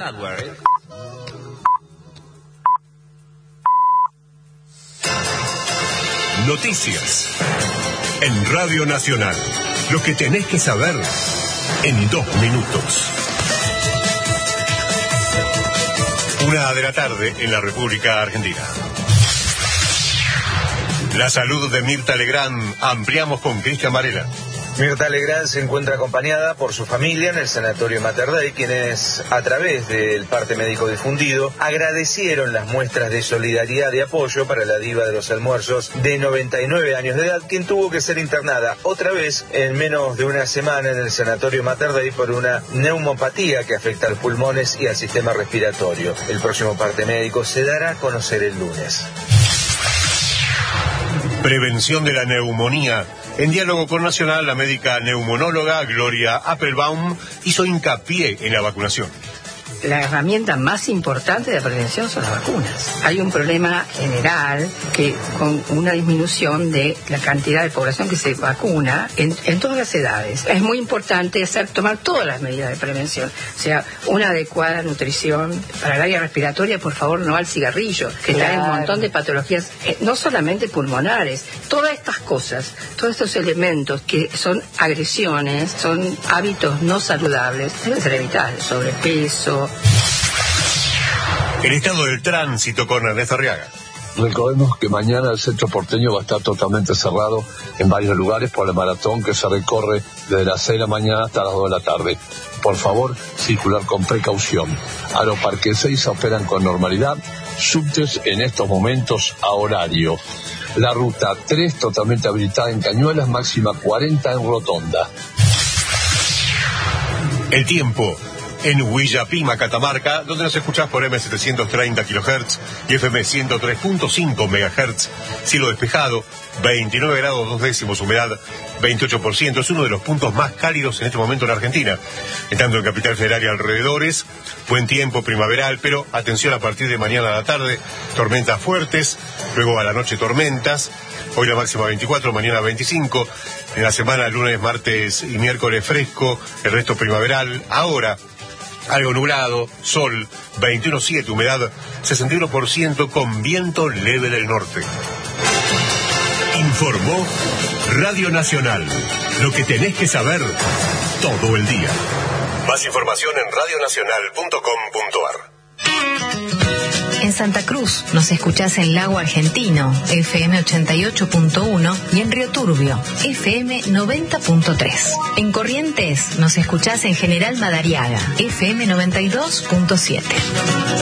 Hardware. Noticias en Radio Nacional. Lo que tenés que saber en 2 minutos. 1 de la tarde en la República Argentina. La salud de Mirta Legrand. Ampliamos con Cristian Varela. Mirta Legrand se encuentra acompañada por su familia en el Sanatorio Mater Dei, quienes, a través del parte médico difundido, agradecieron las muestras de solidaridad y apoyo para la diva de los almuerzos de 99 años de edad, quien tuvo que ser internada otra vez en menos de una semana en el Sanatorio Mater Dei por una neumopatía que afecta a los pulmones y al sistema respiratorio. El próximo parte médico se dará a conocer el lunes. Prevención de la neumonía. En diálogo con Nacional, la médica neumonóloga Gloria Appelbaum hizo hincapié en la vacunación. La herramienta más importante de prevención son las vacunas. Hay un problema general que con una disminución de la cantidad de población que se vacuna en todas las edades. Es muy importante tomar todas las medidas de prevención. O sea, una adecuada nutrición para el área respiratoria, por favor, no al cigarrillo, que trae un montón de patologías, no solamente pulmonares. Todas estas cosas, todos estos elementos que son agresiones, son hábitos no saludables, deben ser evitados. Sobrepeso. El estado del tránsito con Ernesto Arriaga. Recordemos que mañana el centro porteño va a estar totalmente cerrado en varios lugares por el maratón que se recorre desde las 6 de la mañana hasta las 2 de la tarde. Por favor, circular con precaución. Aeroparque 6 operan con normalidad, subtes en estos momentos a horario. La ruta 3 totalmente habilitada en Cañuelas, máxima 40 en Rotonda. El tiempo. En Huillapima, Catamarca, donde nos escuchás por M730 kHz y FM 103.5 MHz. Cielo despejado, 29 grados 2 décimos, humedad 28%. Es uno de los puntos más cálidos en este momento en Argentina. Tanto en Capital Federal y alrededores, buen tiempo primaveral, pero atención a partir de mañana a la tarde, tormentas fuertes, luego a la noche tormentas. Hoy la máxima 24, mañana 25. En la semana, lunes, martes y miércoles fresco, el resto primaveral. Ahora, algo nublado, sol, 21,7, humedad 61% con viento leve del norte. Informó Radio Nacional. Lo que tenés que saber todo el día. Más información en radionacional.com.ar. En Santa Cruz nos escuchás en Lago Argentino, FM 88.1 y en Río Turbio, FM 90.3. En Corrientes nos escuchás en General Madariaga, FM 92.7.